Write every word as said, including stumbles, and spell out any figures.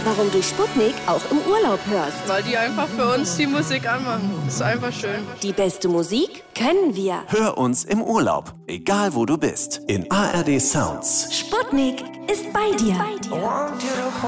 warum du Sputnik auch im Urlaub hörst. Weil die einfach für uns die Musik anmachen. Ist einfach schön. Die beste Musik können wir. Hör uns im Urlaub, egal wo du bist, in A R D Sounds. Sputnik ist bei dir.